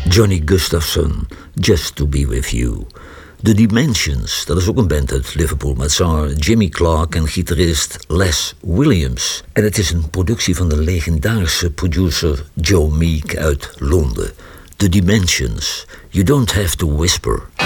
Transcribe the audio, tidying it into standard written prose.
Johnny Gustafson, Just to Be With You. The Dimensions, dat is ook een band uit Liverpool met zanger Jimmy Clark en gitarist Les Williams. En het is een productie van de legendarische producer Joe Meek uit Londen. The Dimensions, You Don't Have to Whisper.